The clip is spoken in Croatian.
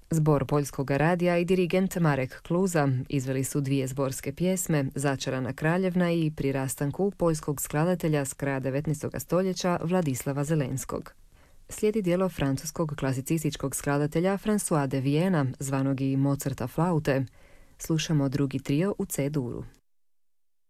Zbor Poljskog radija i dirigent Marek Kluza izveli su dvije zborske pjesme, Začarana kraljevna i Pri rastanku poljskog skladatelja s kraja 19. stoljeća Vladislava Zelenskog. Slijedi djelo francuskog klasicističkog skladatelja François de Viena, zvanog i Mozarta flaute. Slušamo drugi trio u C-duru.